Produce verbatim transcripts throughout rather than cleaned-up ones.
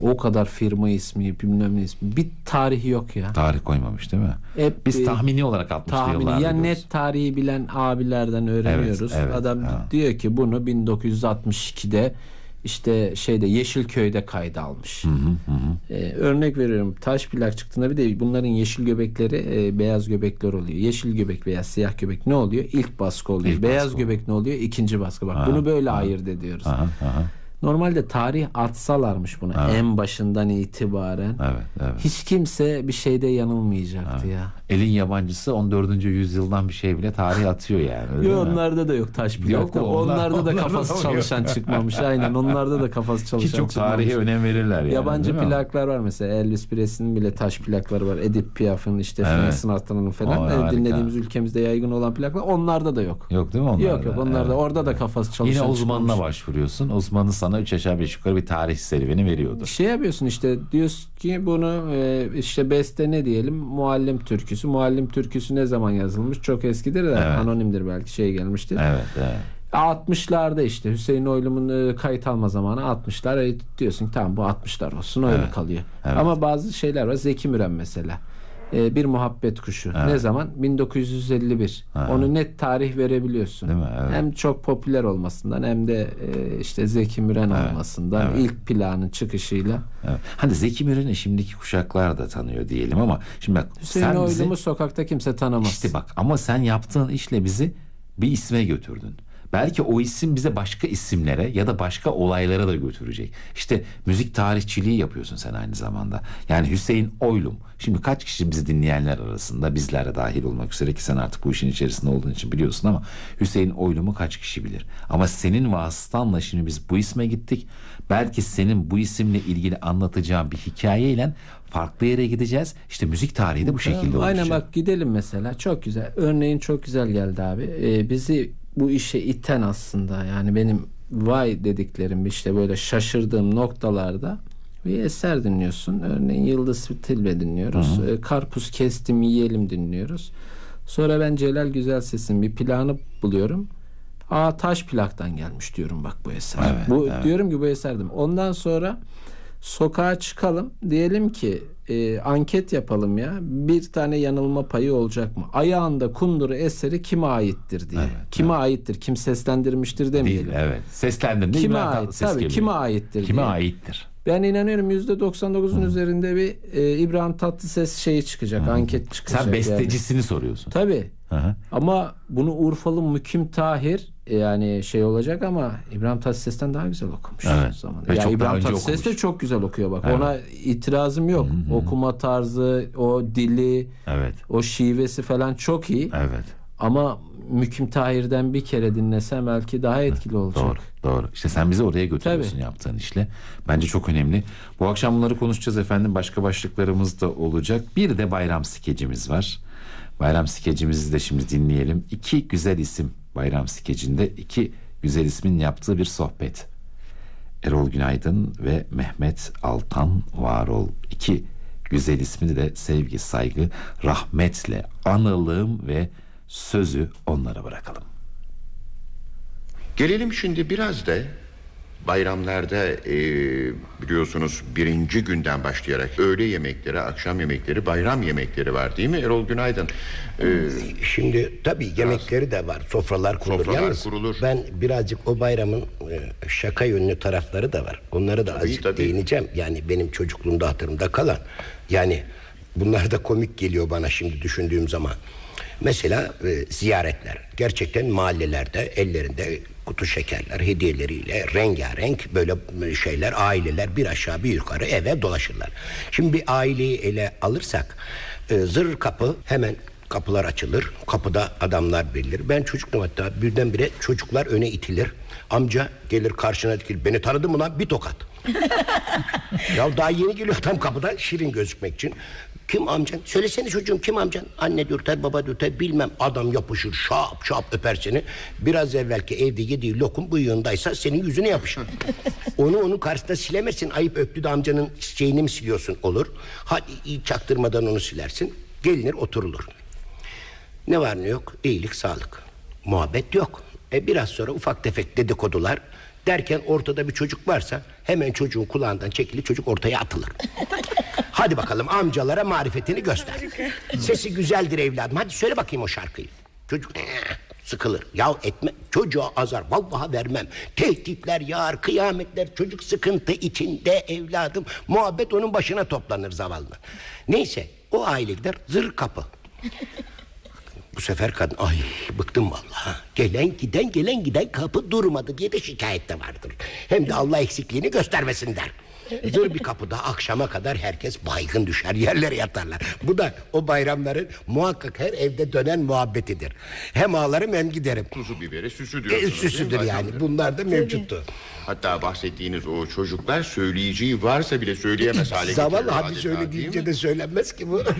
O kadar firma ismi, bilmem ne ismi. Bir tarihi yok ya. Tarih koymamış değil mi? Hep, Biz e, tahmini olarak altmışlı tahmini, yıllarda ya diyoruz. net tarihi bilen abilerden öğreniyoruz. Evet, evet, Adam evet. diyor ki bunu bin dokuz yüz altmış ikide işte şeyde Yeşilköy'de kayda almış. Hı hı hı. Ee, örnek veriyorum, taş plak çıktığında bir de bunların yeşil göbekleri e, beyaz göbekler oluyor. Yeşil göbek veya siyah göbek ne oluyor? İlk baskı oluyor. İlk beyaz baskı göbek ne oluyor? İkinci baskı. Bak, Aha, bunu böyle aha. ayırt ediyoruz. Aha, aha. Normalde tarih atsalarmış buna Evet. en başından itibaren Evet, evet. hiç kimse bir şeyde yanılmayacaktı Evet. ya. Elin yabancısı on dördüncü yüzyıldan bir şey bile tarih atıyor yani. öyle Yok, değil mi? onlarda da yok taş Yok plakta. mu? Onlar- Onlarda da onlarda kafası da mı çalışan yok? çıkmamış. Aynen, onlarda da kafası çalışan Ki çok çıkmamış. tarihe önem verirler yani. Yabancı değil mi? plaklar var mesela. Elvis Presley'nin bile taş plakları var. Edith Piaf'ın, işte Evet. Frank Sinatra'nın falan. O, Ee, harika. dinlediğimiz ülkemizde yaygın olan plaklar. Onlarda da yok. Yok değil mi onlarda? Yok yok onlarda. Evet. Orada da kafası çalışan Yine uzmanına çıkmamış. başvuruyorsun. Uzmanı sana üç aşağı beş yukarı bir tarih serüveni veriyordu. Şey yapıyorsun işte, diyorsun ki bunu e, işte beste ne diyelim, Muallim Türküsü. Muallim Türküsü ne zaman yazılmış? Çok eskidir de Evet. anonimdir, belki şey gelmiştir. Evet, evet. altmışlarda işte Hüseyin Oylum'un e, kayıt alma zamanı altmışlar. E, diyorsun ki tamam, bu altmışlar olsun, öyle Evet. kalıyor. Evet. Ama bazı şeyler var. Zeki Müren mesela. E, bir muhabbet kuşu. Evet. Ne zaman? bin dokuz yüz elli bir. Aha. Onu net tarih verebiliyorsun. Değil mi? Evet. Hem çok popüler olmasından hem de e, işte Zeki Müren Evet. olmasından, Evet. ilk planın çıkışıyla. Evet. Hani Zeki Müren'i şimdiki kuşaklar da tanıyor diyelim ama şimdi bak, Hüseyin sen bizi, Oylum'u sokakta kimse tanımaz. işte bak, ama sen yaptığın işle bizi bir isme götürdün. Belki o isim bize başka isimlere ya da başka olaylara da götürecek. İşte müzik tarihçiliği yapıyorsun sen aynı zamanda. Yani Hüseyin Oylum. Şimdi kaç kişi bizi dinleyenler arasında, bizler de dahil olmak üzere, ki sen artık bu işin içerisinde olduğun için biliyorsun, ama Hüseyin Oylum'u kaç kişi bilir? Ama senin vasıtanla şimdi biz bu isme gittik. Belki senin bu isimle ilgili anlatacağın bir hikayeyle farklı yere gideceğiz. İşte müzik tarihi de bu şekilde olacak. Aynen, bak gidelim mesela. Çok güzel. Örneğin çok güzel geldi abi. Ee, bizi bu işe iten aslında, yani benim vay dediklerim, işte böyle şaşırdığım noktalarda bir eser dinliyorsun. Örneğin Yıldız Tilbe dinliyoruz. Hı hı. Ee, Karpuz kestim yiyelim dinliyoruz. Sonra ben Celal Güzelses'in bir planı buluyorum. Aa, taş plaktan gelmiş diyorum, bak bu eser. Evet, bu evet. diyorum ki bu eserdim. Ondan sonra sokağa çıkalım, diyelim ki e, anket yapalım ya, bir tane yanılma payı olacak mı? Ayağında kunduru eseri kime aittir diye. Evet, Kime aittir? Kim seslendirmiştir demeyelim. Değil, evet. Seslendim. Kime İbrahim ait? Tatlıses Tabii, geliyor. kime aittir Kime diye. aittir? Ben inanıyorum yüzde doksan dokuzun üzerinde bir e, İbrahim Tatlıses şeyi çıkacak, Hı. anket çıkacak. Sen bestecisini yani. soruyorsun. Tabii. Hı hı. Ama bunu Urfalı Mükim Tahir e, yani şey olacak, ama İbrahim Tatlıses'ten daha güzel okumuş. Evet. O zaman. Ve Ya çok daha İbrahim önce Tatlıses de okumuş. çok güzel okuyor bak. Evet. Ona itirazım yok. Hı hı. Okuma tarzı, o dili, Evet. o şivesi falan çok iyi. Evet. Ama Mükim Tahir'den bir kere dinlesem belki daha etkili olacak. Doğru, doğru. İşte sen bizi oraya götürüyorsun yaptığın işle. Bence çok önemli. Bu akşam bunları konuşacağız efendim. Başka başlıklarımız da olacak. Bir de bayram skecimiz var. Bayram skecimizi de şimdi dinleyelim. İki güzel isim bayram skecinde, iki güzel ismin yaptığı bir sohbet. Erol Günaydın ve Mehmet Altan Varol. İki güzel ismini de sevgi, saygı, rahmetle analım ve sözü onlara bırakalım. Gelelim şimdi biraz da bayramlarda e, biliyorsunuz birinci günden başlayarak öğle yemekleri, akşam yemekleri, bayram yemekleri var değil mi Erol Günaydın? E, Şimdi tabii yemekleri de var, sofralar kurulur. Sofralar Yalnız kurulur. ben birazcık o bayramın e, şaka yönlü tarafları da var. Onları da Tabii, azıcık tabii. değineceğim. Yani benim çocukluğumda hatırımda kalan. Yani bunlar da komik geliyor bana şimdi düşündüğüm zaman. Mesela e, ziyaretler. Gerçekten mahallelerde ellerinde kutu şekerler, hediyeleriyle rengarenk böyle şeyler, aileler bir aşağı bir yukarı eve dolaşırlar. Şimdi bir aileyi ele alırsak e, zır kapı, hemen kapılar açılır. Kapıda adamlar belirlir. Ben çocuktum, hatta birdenbire çocuklar öne itilir. Amca gelir karşına dikilir. Beni tanıdın mı lan? Bir tokat. Ya daha yeni geliyor adam kapıdan şirin gözükmek için. Kim amcan? Söylesene çocuğum, kim amcan? Anne dürter, baba dürter, bilmem. Adam yapışır, şap şap öper seni. Biraz evvelki evde yediği lokum bıyığındaysa senin yüzüne yapışır. Onu onun karşısında silemezsin. Ayıp, öptü de amcanın şeyini mi siliyorsun? Olur. Hadi iyi, çaktırmadan onu silersin. Gelinir, oturulur. Ne var ne yok? İyilik, sağlık. Muhabbet yok. E biraz sonra ufak tefek dedikodular derken ortada bir çocuk varsa Hemen çocuğun kulağından çekilir, çocuk ortaya atılır. Hadi bakalım amcalara marifetini göster. Sesi güzeldir evladım, hadi söyle bakayım o şarkıyı. Çocuk sıkılır. Ya etme, çocuğa azar vallahi vermem. Tehditler yağar, kıyametler, çocuk sıkıntı içinde evladım. Muhabbet onun başına toplanır zavallı. Neyse o aile gider, zır kapı. Bu sefer kadın ay bıktım vallahi. Gelen giden gelen giden kapı durmadı diye de şikayette vardır. Hem de Allah eksikliğini göstermesin der. Zır bir kapıda akşama kadar herkes baygın düşer, yerlere yatarlar. Bu da o bayramların muhakkak her evde dönen muhabbetidir. Hem ağlarım hem giderim. Tuzu biberi süsü E, diyorsunuz. süsüdür yani. Bunlar da mevcuttu. Hatta bahsettiğiniz o çocuklar söyleyeceği varsa bile söyleyemez hale Zavallı getiriyor hadi adeta, söyle değil deyince mi? de söylenmez ki bu.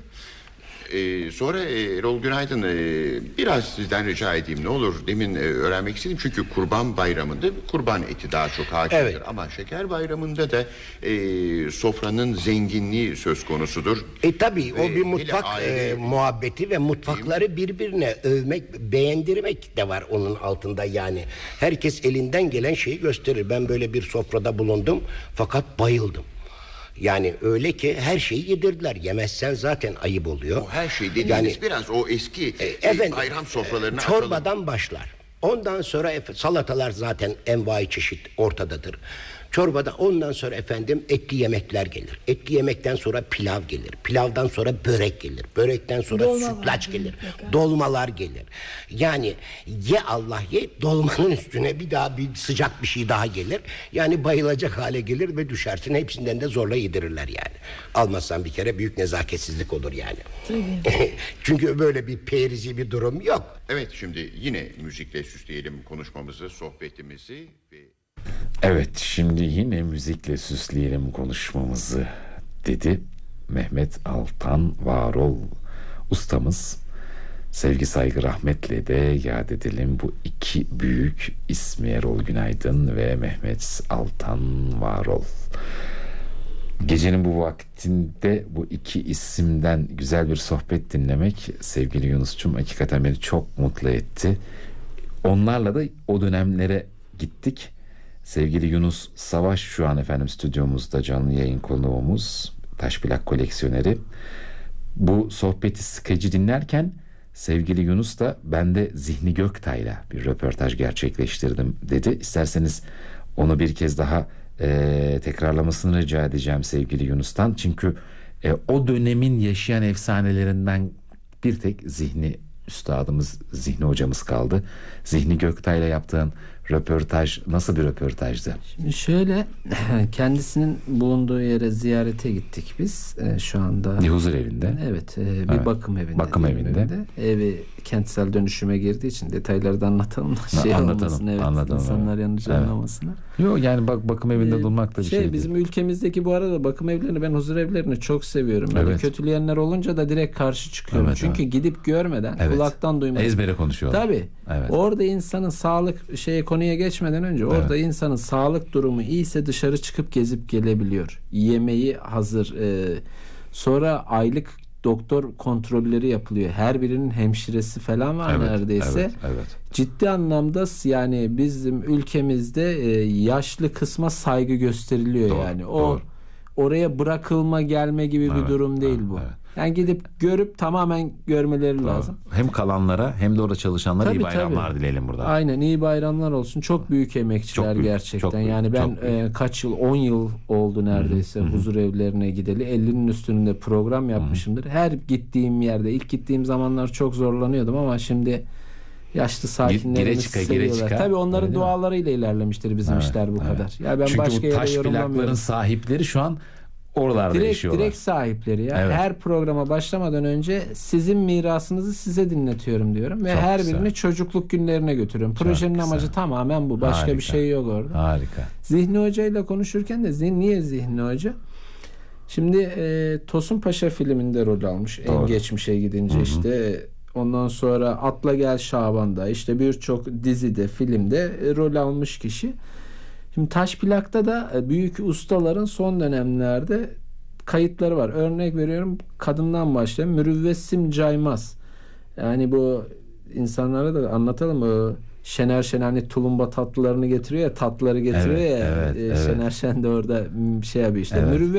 Ee, sonra e, Erol Günaydın, e, biraz sizden rica edeyim ne olur. Demin e, öğrenmek istedim çünkü Kurban Bayramı'nda kurban eti daha çok hakimdir. Evet. Ama Şeker Bayramı'nda da e, sofranın zenginliği söz konusudur. E tabi o Ve bir hele mutfak aile- e, muhabbeti ve mutfakları birbirine övmek, beğendirmek de var onun altında yani. Herkes elinden gelen şeyi gösterir. Ben böyle bir sofrada bulundum fakat bayıldım. Yani öyle ki her şeyi yedirdiler. Yemezsen zaten ayıp oluyor. O her şey dediğiniz Yani, biraz o eski e, e, efendim, bayram sofralarına çorbadan atalım. başlar. Ondan sonra efe- salatalar zaten envai çeşit ortadadır. Çorbada ondan sonra efendim etli yemekler gelir. Etli yemekten sonra pilav gelir. Pilavdan sonra börek gelir. Börekten sonra Dolma sütlaç var, gelir. mutlaka. Dolmalar gelir. Yani ye Allah ye, dolmanın üstüne bir daha bir sıcak bir şey daha gelir. Yani bayılacak hale gelir ve düşersin. Hepsinden de zorla yedirirler yani. Almazsan bir kere büyük nezaketsizlik olur yani. Çünkü böyle bir perizi bir durum yok. Evet, şimdi yine müzikle süsleyelim konuşmamızı, sohbetimizi ve... Evet, şimdi yine müzikle süsleyelim konuşmamızı dedi Mehmet Altan Varol ustamız. Sevgi, saygı, rahmetle de yad edelim bu iki büyük ismi, Erol Günaydın ve Mehmet Altan Varol. Gecenin bu vaktinde bu iki isimden güzel bir sohbet dinlemek sevgili Yunus'cum hakikaten beni çok mutlu etti. Onlarla da o dönemlere gittik. Sevgili Yunus Savaş şu an efendim stüdyomuzda canlı yayın konuğumuz, taş plak koleksiyoneri. Bu sohbeti skeci dinlerken sevgili Yunus da ben de Zihni Göktay'la bir röportaj gerçekleştirdim dedi. İsterseniz onu bir kez daha e, tekrarlamasını rica edeceğim sevgili Yunus'tan. Çünkü e, o dönemin yaşayan efsanelerinden bir tek Zihni üstadımız, Zihni hocamız kaldı. Zihni Göktay'la yaptığın röportaj nasıl bir röportajdı? Şimdi şöyle, kendisinin bulunduğu yere ziyarete gittik biz e, şu anda. Bir huzur evinde. Evet, e, bir Evet. bakım evinde. Bakım diyeyim evinde. evinde. Evi kentsel dönüşüme girdiği için detayları da anlatalım da şey Anlatalım, olmasın. Evet, anlatalım, insanlar evet. yanlış Evet. anlamasınlar. Yok yani bak bakım evinde Ee, durmak da bir şey şey bizim değil. ülkemizdeki bu arada bakım evlerini, ben huzur evlerini çok seviyorum. Yani Evet. kötüleyenler olunca da direkt karşı çıkıyorum. Evet, Çünkü evet. gidip görmeden, Evet. kulaktan duymadan. Ezbere konuşuyorlar. Tabii. Evet. Orada insanın sağlık şey konuya geçmeden önce orada insanın sağlık durumu iyiyse dışarı çıkıp gezip gelebiliyor. Yemeği hazır. Ee, sonra aylık doktor kontrolleri yapılıyor. Her birinin hemşiresi falan var Evet, neredeyse. evet, evet. Ciddi anlamda yani bizim ülkemizde e, yaşlı kısma saygı gösteriliyor Doğru, yani. O doğru. oraya bırakılma gelme gibi Evet, bir durum değil evet, bu. evet. Yani gidip görüp tamamen görmeleri lazım. Hem kalanlara hem de orada çalışanlara iyi Tabii, bayramlar tabii. dileyelim burada. Aynen, iyi bayramlar olsun. Çok büyük emekçiler Çok büyük, gerçekten. çok büyük, yani ben çok büyük. e, kaç yıl, on yıl oldu neredeyse huzur evlerine gideli. ellinin üstünde program yapmışımdır. Her gittiğim yerde, ilk gittiğim zamanlar çok zorlanıyordum ama şimdi yaşlı sakinlerimiz çıka, gire seviyorlar. çıka. Tabii onların Öyle değil mi? dualarıyla ilerlemiştir bizim Evet, işler bu evet. kadar. Ya ben Çünkü başka bu yere taş plakların yorumlamıyorum. sahipleri şu an oralarda Direkt, yaşıyorlar. direkt sahipleri ya. Evet. Her programa başlamadan önce sizin mirasınızı size dinletiyorum diyorum. Ve Çok her güzel. birini çocukluk günlerine götürüyorum. Projenin güzel. amacı tamamen bu. Başka Harika. bir şey yok orada. Harika. Zihni Hoca ile konuşurken de Zihni, niye Zihni Hoca? Şimdi e, Tosun Paşa filminde rol almış. En Doğru. geçmişe gidince Hı-hı. işte ondan sonra Atla Gel Şaban'da, işte birçok dizide, filmde e, rol almış kişi. Şimdi taş plakta da e, büyük ustaların son dönemlerde kayıtları var. Örnek veriyorum, kadından başlayalım. Mürüvvesim Caymaz. Yani bu insanlara da anlatalım. O Şener Şen hani tulumba tatlılarını getiriyor ya, tatlıları getiriyor Evet, ya. evet, e, evet. Şener Şen de orada m, şey yapıyor işte. Evet. Mürüvvet